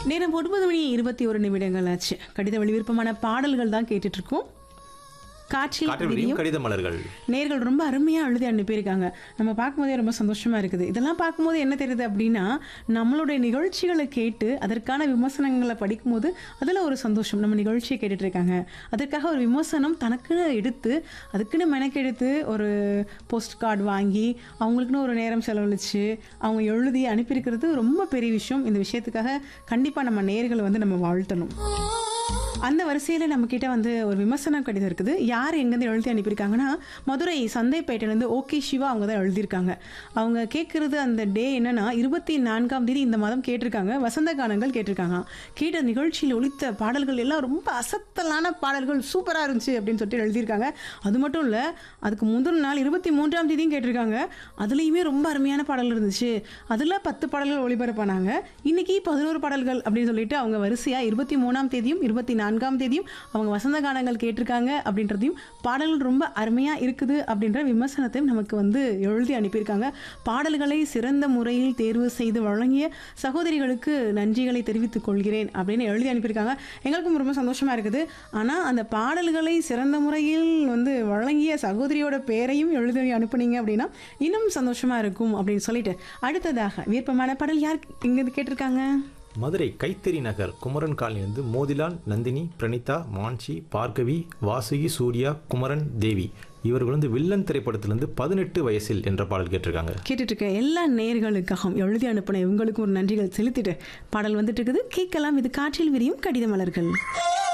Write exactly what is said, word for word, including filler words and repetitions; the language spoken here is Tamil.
நேரம் ஒன்பது மணி இருபத்தி ஒரு நிமிடங்கள் ஆச்சு. கடித வெளிவிருப்பமான பாடல்கள் தான் கேட்டுட்டு இருக்கோம். காற்றில் விரியும் கடித மலர்கள் நேர்கள் ரொம்ப அருமையாக எழுதி அனுப்பியிருக்காங்க. நம்ம பார்க்கும்போதே ரொம்ப சந்தோஷமாக இருக்குது. இதெல்லாம் பார்க்கும்போது என்ன தெரியுது அப்படின்னா, நம்மளுடைய நிகழ்ச்சிகளை கேட்டு அதற்கான விமர்சனங்களை படிக்கும்போது அதில் ஒரு சந்தோஷம். நம்ம நிகழ்ச்சியை கேட்டுட்டு இருக்காங்க, அதற்காக ஒரு விமர்சனம் தனக்குன்னு எடுத்து அதுக்குன்னு மெனக்கெடுத்து ஒரு போஸ்ட் கார்டு வாங்கி அவங்களுக்குன்னு ஒரு நேரம் செலவழித்து அவங்க எழுதி அனுப்பியிருக்கிறது ரொம்ப பெரிய விஷயம். இந்த விஷயத்துக்காக கண்டிப்பாக நம்ம நேர்களை வந்து நம்ம வாழ்த்தணும். அந்த வரிசையில் நம்மக்கிட்ட வந்து ஒரு விமர்சனம் கடிதம் இருக்குது. யார் எங்கேருந்து எழுதி அனுப்பியிருக்காங்கன்னா, மதுரை சந்தைப்பேட்டையிலேருந்து ஓகே சிவா அவங்க தான் எழுதியிருக்காங்க. அவங்க கேட்குறது அந்த டே என்னன்னா, இருபத்தி நான்காம் தேதி இந்த மாதம் கேட்டிருக்காங்க. வசந்த கானங்கள் கேட்டிருக்காங்க. கேட்ட நிகழ்ச்சியில் ஒலித்த பாடல்கள் எல்லாம் ரொம்ப அசத்தலான பாடல்கள், சூப்பராக இருந்துச்சு அப்படின்னு சொல்லிட்டு எழுதியிருக்காங்க. அது மட்டும் இல்லை, அதுக்கு முதல் நாள் இருபத்தி மூன்றாம் தேதியும் கேட்டிருக்காங்க. அதுலேயுமே ரொம்ப அருமையான பாடல் இருந்துச்சு. அதில் பத்து பாடல்கள் ஒளிபரப்பானாங்க. இன்னைக்கு பதினோரு பாடல்கள் அப்படின்னு சொல்லிட்டு அவங்க வரிசையாக இருபத்தி மூணாம் தேதியும் இருபத்தி நான்காம் தேதியும் அவங்க வசந்த கானங்கள் கேட்டிருக்காங்க அப்படின்றதையும், பாடல்கள் ரொம்ப அருமையாக இருக்குது அப்படின்ற விமர்சனத்தையும் நமக்கு வந்து எழுதி அனுப்பியிருக்காங்க. பாடல்களை சிறந்த முறையில் தேர்வு செய்து வழங்கிய சகோதரிகளுக்கு நன்றிகளை தெரிவித்துக் கொள்கிறேன் அப்படின்னு எழுதி அனுப்பியிருக்காங்க. எங்களுக்கும் ரொம்ப சந்தோஷமாக இருக்குது. ஆனால் அந்த பாடல்களை சிறந்த முறையில் வந்து வழங்கிய சகோதரியோட பேரையும் எழுதி அனுப்புனீங்க அப்படின்னா இன்னும் சந்தோஷமாக இருக்கும் அப்படின்னு சொல்லிட்டு, அடுத்ததாக விருப்பமான பாடல் யார் இங்கே கேட்டிருக்காங்க? மதுரை கைத்தறி நகர் குமரன் காலனிலிருந்து மோதிலால், நந்தினி, பிரணிதா, மான்சி, பார்கவி, வாசுகி, சூர்யா, குமரன், தேவி இவர்கள் வந்து வில்லன் திரைப்படத்திலிருந்து பதினெட்டு வயசில் என்ற பாடல் கேட்டிருக்காங்க. கேட்டுட்டு இருக்க எல்லா நேயர்களுக்காகவும் எழுதி அனுப்பின இவங்களுக்கும் ஒரு நன்றிகள் செலுத்திட்டு பாடல் வந்துட்டு இருக்குது. கேட்கலாம். இது காற்றில் விரியும் கடித மலர்கள்.